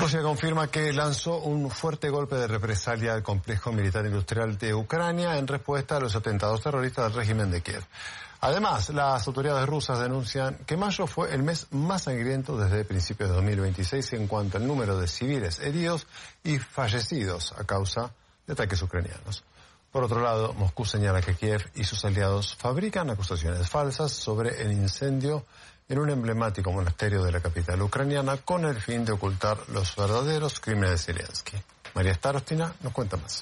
Rusia confirma que lanzó un fuerte golpe de represalia al complejo militar industrial de Ucrania en respuesta a los atentados terroristas del régimen de Kiev. Además, las autoridades rusas denuncian que mayo fue el mes más sangriento desde principios de 2026 en cuanto al número de civiles heridos y fallecidos a causa de ataques ucranianos. Por otro lado, Moscú señala que Kiev y sus aliados fabrican acusaciones falsas sobre el incendio en un emblemático monasterio de la capital ucraniana con el fin de ocultar los verdaderos crímenes de Zelensky. María Starostina nos cuenta más.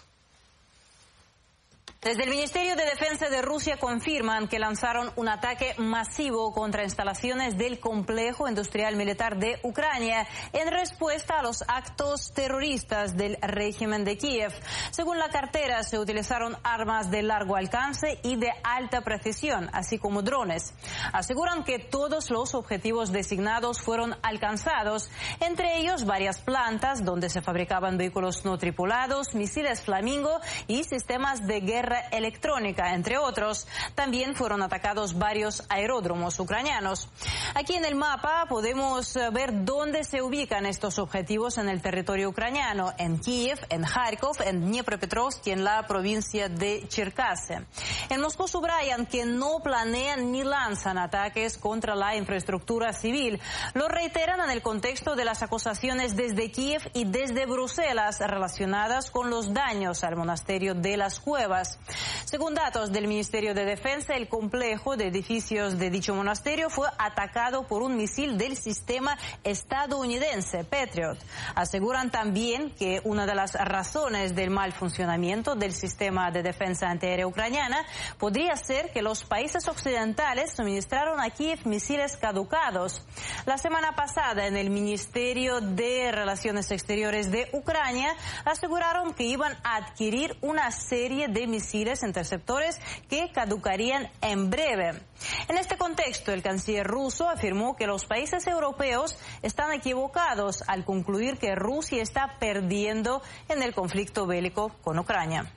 Desde el Ministerio de Defensa de Rusia confirman que lanzaron un ataque masivo contra instalaciones del complejo industrial militar de Ucrania en respuesta a los actos terroristas del régimen de Kiev. Según la cartera, se utilizaron armas de largo alcance y de alta precisión, así como drones. Aseguran que todos los objetivos designados fueron alcanzados, entre ellos varias plantas donde se fabricaban vehículos no tripulados, misiles Flamingo y sistemas de guerra electrónica, entre otros. También fueron atacados varios aeródromos ucranianos. Aquí en el mapa podemos ver dónde se ubican estos objetivos en el territorio ucraniano: en Kiev, en Kharkov, en Dnipropetrovsk y en la provincia de Cherkasy. En Moscú subrayan que no planean ni lanzan ataques contra la infraestructura civil. Lo reiteran en el contexto de las acusaciones desde Kiev y desde Bruselas relacionadas con los daños al monasterio de las Cuevas. Según datos del Ministerio de Defensa, el complejo de edificios de dicho monasterio fue atacado por un misil del sistema estadounidense Patriot. Aseguran también que una de las razones del mal funcionamiento del sistema de defensa antiaérea ucraniana podría ser que los países occidentales suministraron a Kiev misiles caducados. La semana pasada, en el Ministerio de Relaciones Exteriores de Ucrania, aseguraron que iban a adquirir una serie de misiles interceptores que caducarían en breve. En este contexto, el canciller ruso afirmó que los países europeos están equivocados al concluir que Rusia está perdiendo en el conflicto bélico con Ucrania.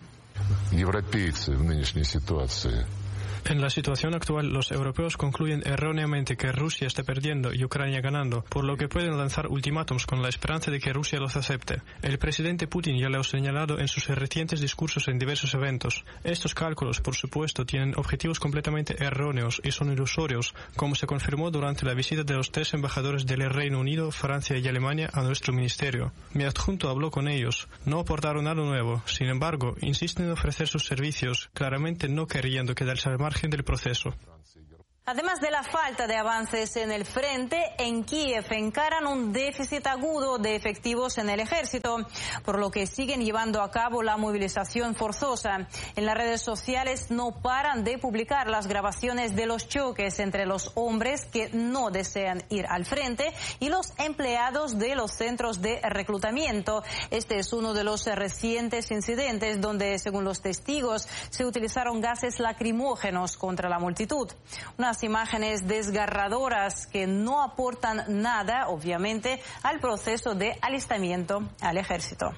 En la situación actual, los europeos concluyen erróneamente que Rusia está perdiendo y Ucrania ganando, por lo que pueden lanzar ultimátums con la esperanza de que Rusia los acepte. El presidente Putin ya lo ha señalado en sus recientes discursos en diversos eventos. Estos cálculos, por supuesto, tienen objetivos completamente erróneos y son ilusorios, como se confirmó durante la visita de los 3 embajadores del Reino Unido, Francia y Alemania a nuestro ministerio. Mi adjunto habló con ellos. No aportaron nada nuevo. Sin embargo, insisten en ofrecer sus servicios, claramente no queriendo quedarse al margen del proceso. Además de la falta de avances en el frente, en Kiev encaran un déficit agudo de efectivos en el ejército, por lo que siguen llevando a cabo la movilización forzosa. En las redes sociales no paran de publicar las grabaciones de los choques entre los hombres que no desean ir al frente y los empleados de los centros de reclutamiento. Este es uno de los recientes incidentes donde, según los testigos, se utilizaron gases lacrimógenos contra la multitud. Unas imágenes desgarradoras que no aportan nada, obviamente, al proceso de alistamiento al ejército.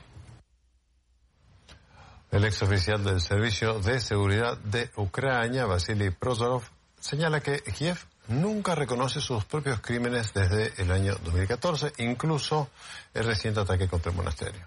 El exoficial del Servicio de Seguridad de Ucrania, Vasily Prozorov, señala que Kiev nunca reconoce sus propios crímenes desde el año 2014, incluso el reciente ataque contra el monasterio.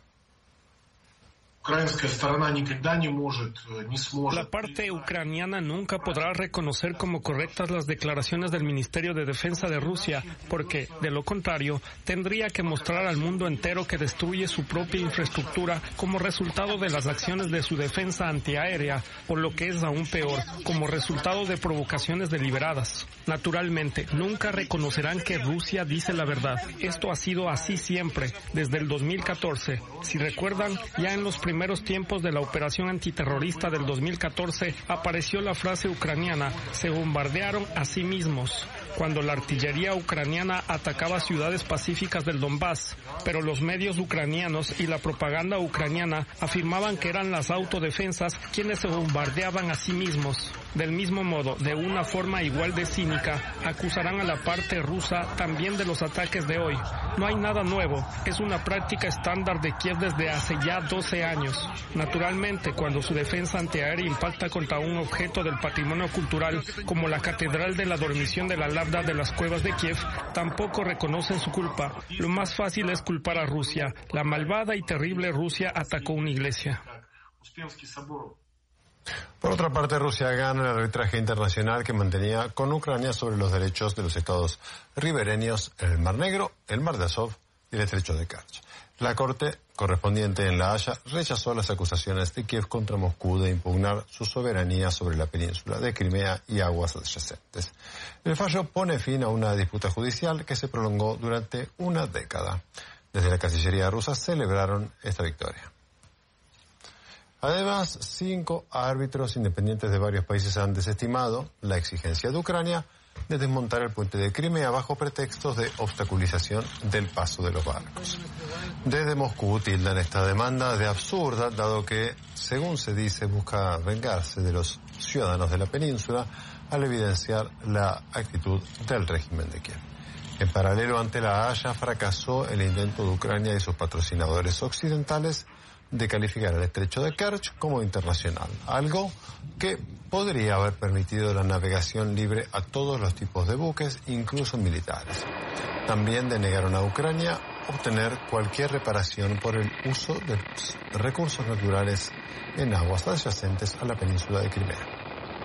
La parte ucraniana nunca podrá reconocer como correctas las declaraciones del Ministerio de Defensa de Rusia, porque, de lo contrario, tendría que mostrar al mundo entero que destruye su propia infraestructura como resultado de las acciones de su defensa antiaérea, o lo que es aún peor, como resultado de provocaciones deliberadas. Naturalmente, nunca reconocerán que Rusia dice la verdad. Esto ha sido así siempre, desde el 2014. Si recuerdan, ya en los primeros tiempos de la operación antiterrorista del 2014 apareció la frase ucraniana: se bombardearon a sí mismos, cuando la artillería ucraniana atacaba ciudades pacíficas del Donbass, pero los medios ucranianos y la propaganda ucraniana afirmaban que eran las autodefensas quienes se bombardeaban a sí mismos. Del mismo modo, de una forma igual de cínica, acusarán a la parte rusa también de los ataques de hoy. No hay nada nuevo, es una práctica estándar de Kiev desde hace ya 12 años. Naturalmente, cuando su defensa antiaérea impacta contra un objeto del patrimonio cultural, como la Catedral de la Dormición de la Lámpara, Pravda de las cuevas de Kiev tampoco reconocen su culpa. Lo más fácil es culpar a Rusia. La malvada y terrible Rusia atacó una iglesia. Por otra parte, Rusia gana el arbitraje internacional que mantenía con Ucrania sobre los derechos de los estados ribereños en el Mar Negro, el Mar de Azov y el Estrecho de Kerch. La corte correspondiente en La Haya rechazó las acusaciones de Kiev contra Moscú de impugnar su soberanía sobre la península de Crimea y aguas adyacentes. El fallo pone fin a una disputa judicial que se prolongó durante una década. Desde la Cancillería rusa celebraron esta victoria. Además, 5 árbitros independientes de varios países han desestimado la exigencia de Ucrania de desmontar el puente de Crimea bajo pretextos de obstaculización del paso de los barcos. Desde Moscú tildan esta demanda de absurda, dado que, según se dice, busca vengarse de los ciudadanos de la península al evidenciar la actitud del régimen de Kiev. En paralelo, ante La Haya, fracasó el intento de Ucrania y sus patrocinadores occidentales de calificar el estrecho de Kerch como internacional, algo que podría haber permitido la navegación libre a todos los tipos de buques, incluso militares. También denegaron a Ucrania obtener cualquier reparación por el uso de recursos naturales en aguas adyacentes a la península de Crimea.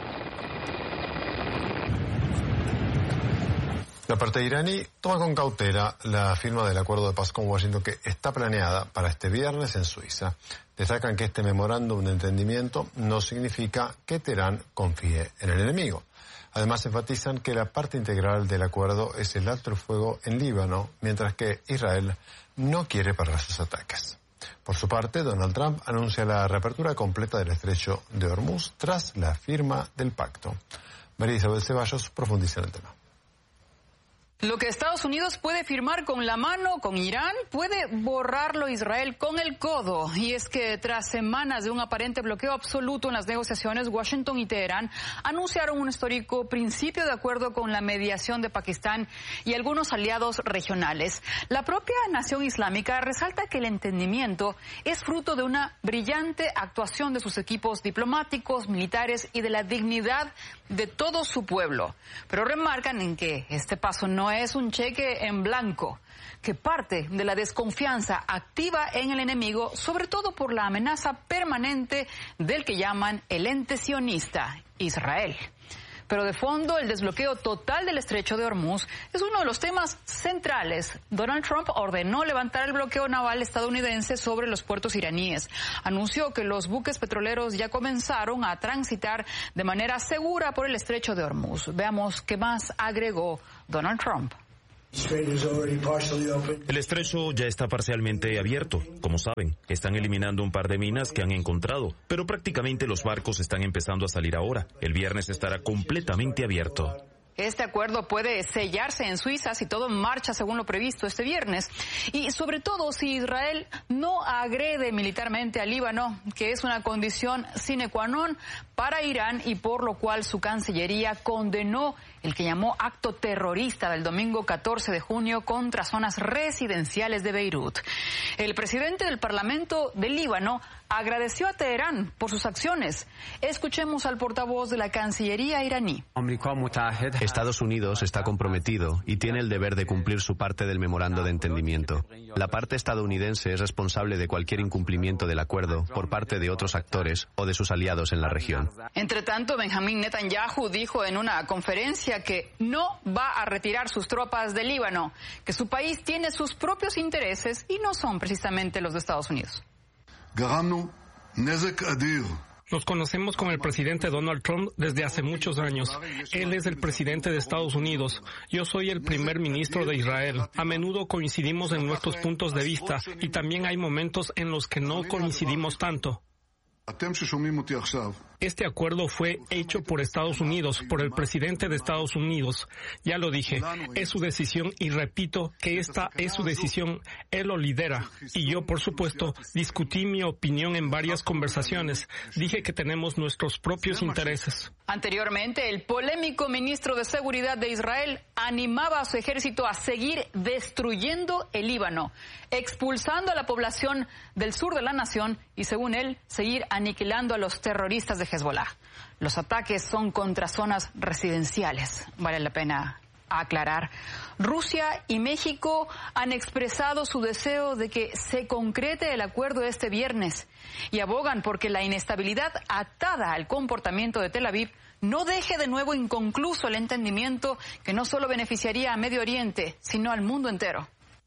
La parte iraní toma con cautela la firma del acuerdo de paz con Washington que está planeada para este viernes en Suiza. Destacan que este memorándum de entendimiento no significa que Teherán confíe en el enemigo. Además, enfatizan que la parte integral del acuerdo es el alto el fuego en Líbano, mientras que Israel no quiere parar sus ataques. Por su parte, Donald Trump anuncia la reapertura completa del estrecho de Hormuz tras la firma del pacto. María Isabel Ceballos profundiza en el tema. Lo que Estados Unidos puede firmar con la mano con Irán, puede borrarlo Israel con el codo. Y es que tras semanas de un aparente bloqueo absoluto en las negociaciones, Washington y Teherán anunciaron un histórico principio de acuerdo con la mediación de Pakistán y algunos aliados regionales. La propia nación islámica resalta que el entendimiento es fruto de una brillante actuación de sus equipos diplomáticos, militares y de la dignidad de todo su pueblo. Pero remarcan en que este paso no es un cheque en blanco, que parte de la desconfianza activa en el enemigo, sobre todo por la amenaza permanente del que llaman el ente sionista, Israel. Pero de fondo, el desbloqueo total del estrecho de Hormuz es uno de los temas centrales. Donald Trump ordenó levantar el bloqueo naval estadounidense sobre los puertos iraníes. Anunció que los buques petroleros ya comenzaron a transitar de manera segura por el estrecho de Hormuz. Veamos qué más agregó Donald Trump. El estrecho ya está parcialmente abierto. Como saben, están eliminando un par de minas que han encontrado, pero prácticamente los barcos están empezando a salir ahora. El viernes estará completamente abierto. Este acuerdo puede sellarse en Suiza si todo marcha según lo previsto este viernes. Y sobre todo si Israel no agrede militarmente al Líbano, que es una condición sine qua non para Irán y por lo cual su Cancillería condenó el que llamó acto terrorista del domingo 14 de junio contra zonas residenciales de Beirut. El presidente del Parlamento del Líbano agradeció a Teherán por sus acciones. Escuchemos al portavoz de la Cancillería iraní. Estados Unidos está comprometido y tiene el deber de cumplir su parte del memorando de entendimiento. La parte estadounidense es responsable de cualquier incumplimiento del acuerdo por parte de otros actores o de sus aliados en la región. Entre tanto, Benjamín Netanyahu dijo en una conferencia que no va a retirar sus tropas del Líbano, que su país tiene sus propios intereses y no son precisamente los de Estados Unidos. Nos conocemos con el presidente Donald Trump desde hace muchos años. Él es el presidente de Estados Unidos. Yo soy el primer ministro de Israel. A menudo coincidimos en nuestros puntos de vista y también hay momentos en los que no coincidimos tanto. Este acuerdo fue hecho por Estados Unidos, por el presidente de Estados Unidos. Ya lo dije, es su decisión y repito que esta es su decisión. Él lo lidera. Y yo, por supuesto, discutí mi opinión en varias conversaciones. Dije que tenemos nuestros propios intereses. Anteriormente, el polémico ministro de Seguridad de Israel animaba a su ejército a seguir destruyendo el Líbano, expulsando a la población del sur de la nación y, según él, seguir aniquilando a los terroristas de Hezbollah. Los ataques son contra zonas residenciales. Vale la pena a aclarar. Rusia y México han expresado su deseo de que se concrete el acuerdo este viernes y abogan porque la inestabilidad atada al comportamiento de Tel Aviv no deje de nuevo inconcluso el entendimiento que no solo beneficiaría a Medio Oriente, sino al mundo entero.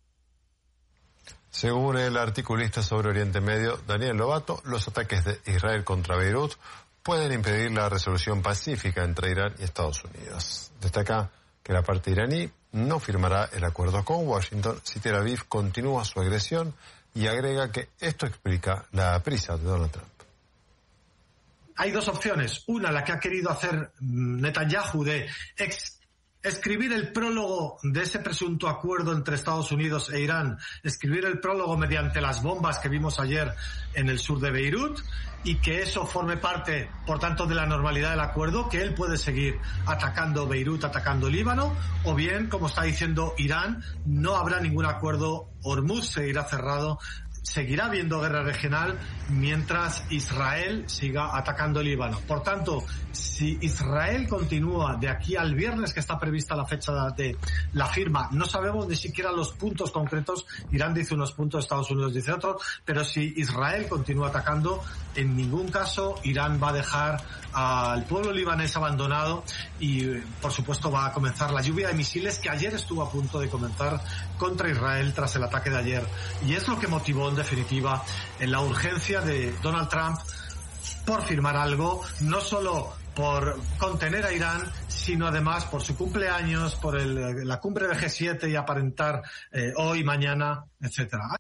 Según el articulista sobre Oriente Medio, Daniel Lobato, los ataques de Israel contra Beirut pueden impedir la resolución pacífica entre Irán y Estados Unidos. Destaca que la parte iraní no firmará el acuerdo con Washington si Tel Aviv continúa su agresión y agrega que esto explica la prisa de Donald Trump. Hay dos opciones. Una, la que ha querido hacer Netanyahu de escribir el prólogo de ese presunto acuerdo entre Estados Unidos e Irán, escribir el prólogo mediante las bombas que vimos ayer en el sur de Beirut, y que eso forme parte, por tanto, de la normalidad del acuerdo, que él puede seguir atacando Beirut, atacando Líbano, o bien, como está diciendo Irán, no habrá ningún acuerdo, Hormuz seguirá cerrado, seguirá habiendo guerra regional mientras Israel siga atacando Líbano. Por tanto, si Israel continúa de aquí al viernes, que está prevista la fecha de la firma, no sabemos ni siquiera los puntos concretos, Irán dice unos puntos, Estados Unidos dice otros, pero si Israel continúa atacando, en ningún caso Irán va a dejar al pueblo libanés abandonado y, por supuesto, va a comenzar la lluvia de misiles que ayer estuvo a punto de comenzar contra Israel tras el ataque de ayer. Y es lo que motivó, en definitiva, en la urgencia de Donald Trump por firmar algo, no solo por contener a Irán, sino además por su cumpleaños, por la cumbre de G7 y aparentar hoy, mañana, etcétera.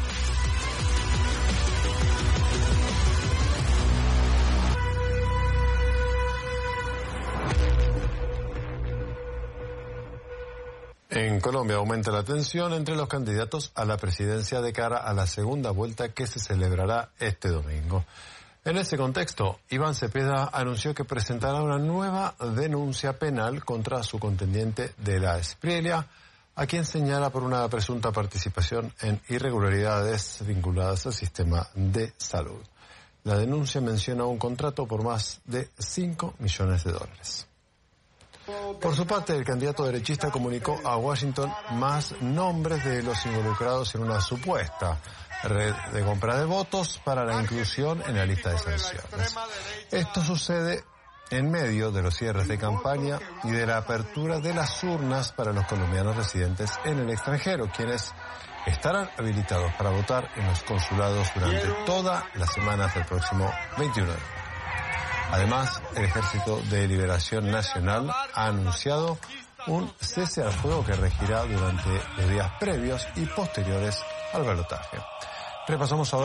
En Colombia aumenta la tensión entre los candidatos a la presidencia de cara a la segunda vuelta que se celebrará este domingo. En ese contexto, Iván Cepeda anunció que presentará una nueva denuncia penal contra su contendiente de la Espriella, a quien señala por una presunta participación en irregularidades vinculadas al sistema de salud. La denuncia menciona un contrato por más de $5 millones. Por su parte, el candidato derechista comunicó a Washington más nombres de los involucrados en una supuesta red de compra de votos para la inclusión en la lista de sanciones. Esto sucede en medio de los cierres de campaña y de la apertura de las urnas para los colombianos residentes en el extranjero, quienes estarán habilitados para votar en los consulados durante toda la semana hasta el próximo 21 de enero. Además, el Ejército de Liberación Nacional ha anunciado un cese al fuego que regirá durante los días previos y posteriores al balotaje. Repasamos ahora